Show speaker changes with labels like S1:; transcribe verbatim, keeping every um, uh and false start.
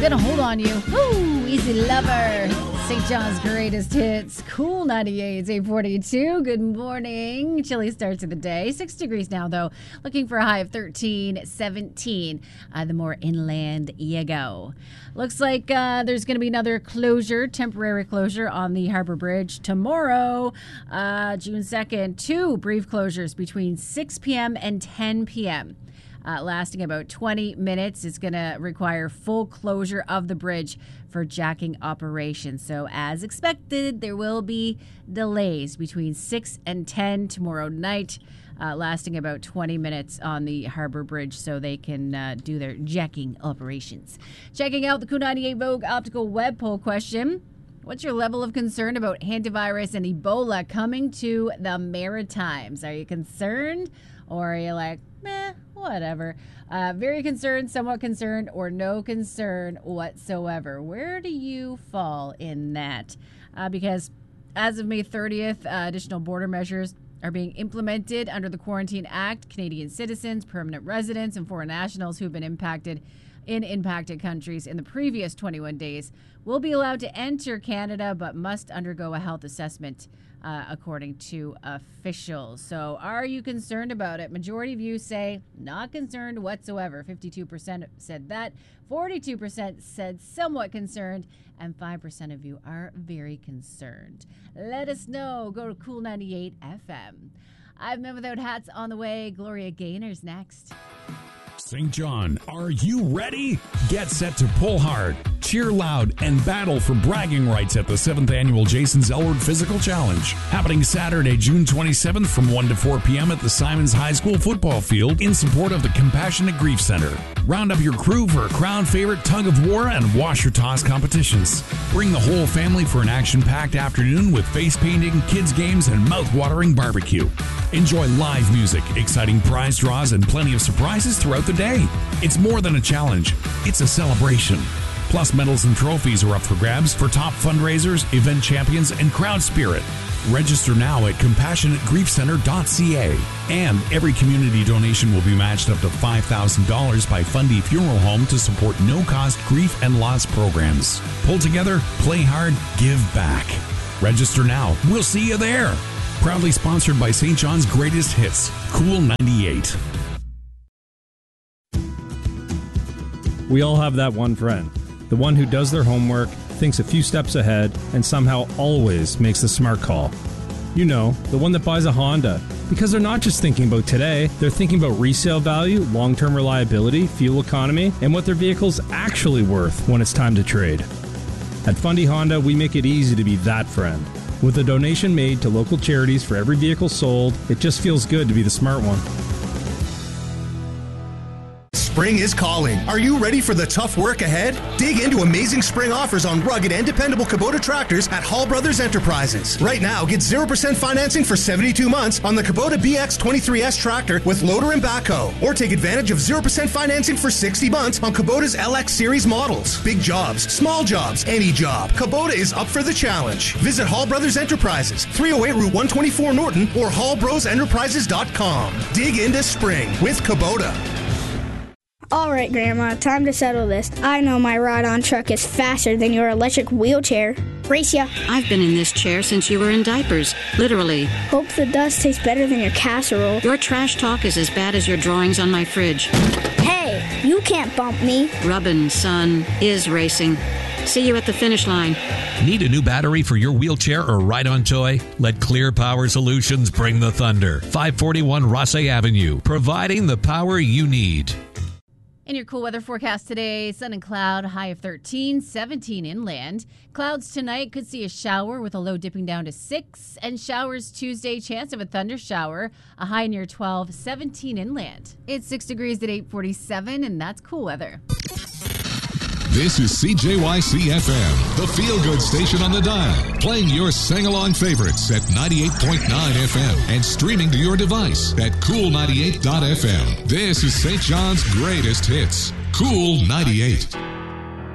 S1: Gonna hold on you. Woo, easy lover. Saint John's greatest hits. Cool ninety-eight. It's eight forty-two. Good morning. Chilly start to the day. Six degrees now, though. Looking for a high of thirteen, seventeen. Uh, the more inland you go. Looks like uh, there's going to be another closure, temporary closure on the Harbor Bridge tomorrow, uh, June second. Two brief closures between six p.m. and ten p.m. Uh, lasting about twenty minutes. It's going to require full closure of the bridge for jacking operations. So as expected, there will be delays between six and ten tomorrow night, uh, lasting about twenty minutes on the Harbor Bridge so they can uh, do their jacking operations. Checking out the Cool ninety-eight Vogue Optical Web Poll question. What's your level of concern about hantavirus and Ebola coming to the Maritimes? Are you concerned, or are you like, meh, whatever? Uh, very concerned, somewhat concerned, or no concern whatsoever. Where do you fall in that? Uh, because as of May thirtieth, uh, additional border measures are being implemented under the Quarantine Act. Canadian citizens, permanent residents, and foreign nationals who have been impacted in impacted countries in the previous twenty-one days will be allowed to enter Canada, but must undergo a health assessment, uh, according to officials. So are you concerned about it? Majority of you say not concerned whatsoever. fifty-two percent said that, forty-two percent said somewhat concerned, and five percent of you are very concerned. Let us know. Go to Cool ninety-eight F M. I've Men Without Hats on the way. Gloria Gaynor's next.
S2: Saint John, are you ready? Get set to pull hard, cheer loud, and battle for bragging rights at the seventh Annual Jason Zellward Physical Challenge. Happening Saturday, June twenty-seventh from one to four p.m. at the Simons High School football field in support of the Compassionate Grief Center. Round up your crew for a crowd favorite tug of war and wash your toss competitions. Bring the whole family for an action-packed afternoon with face painting, kids games, and mouth-watering barbecue. Enjoy live music, exciting prize draws, and plenty of surprises throughout the day. It's more than a challenge, it's a celebration. Plus, medals and trophies are up for grabs for top fundraisers, event champions, and crowd spirit. Register now at compassionate grief center dot c a. And every community donation will be matched up to five thousand dollars by Fundy Funeral Home to support no-cost grief and loss programs. Pull together, play hard, give back. Register now. We'll see you there. Proudly sponsored by Saint John's Greatest Hits, Cool ninety-eight.
S3: We all have that one friend. The one who does their homework, thinks a few steps ahead, and somehow always makes the smart call. You know, the one that buys a Honda. Because they're not just thinking about today, they're thinking about resale value, long-term reliability, fuel economy, and what their vehicle's actually worth when it's time to trade. At Fundy Honda, we make it easy to be that friend. With a donation made to local charities for every vehicle sold, it just feels good to be the smart one.
S4: Spring is calling. Are you ready for the tough work ahead? Dig into amazing spring offers on rugged and dependable Kubota tractors at Hall Brothers Enterprises. Right now, get zero percent financing for seventy-two months on the Kubota B X twenty-three S tractor with loader and backhoe. Or take advantage of zero percent financing for sixty months on Kubota's L X series models. Big jobs, small jobs, any job. Kubota is up for the challenge. Visit Hall Brothers Enterprises, three oh eight Route one twenty-four Norton, or hall bros enterprises dot com. Dig into spring with Kubota.
S5: All right, Grandma, time to settle this. I know my ride-on truck is faster than your electric wheelchair. Race ya.
S6: I've been in this chair since you were in diapers, literally.
S5: Hope the dust tastes better than your casserole.
S6: Your trash talk is as bad as your drawings on my fridge.
S5: Hey, you can't bump me.
S6: Rubbin', son, is racing. See you at the finish line.
S7: Need a new battery for your wheelchair or ride-on toy? Let Clear Power Solutions bring the thunder. five forty-one Rossay Avenue, providing the power you need.
S1: In your cool weather forecast today, sun and cloud, high of thirteen, seventeen inland. Clouds tonight, could see a shower with a low dipping down to six. And showers Tuesday, chance of a thunder shower, a high near twelve, seventeen inland. It's six degrees at eight forty-seven, and that's cool weather.
S8: This is C J Y C F M, the feel-good station on the dial, playing your sing-along favorites at ninety-eight point nine F M and streaming to your device at cool ninety-eight dot f m. This is Saint John's Greatest Hits, Cool ninety-eight.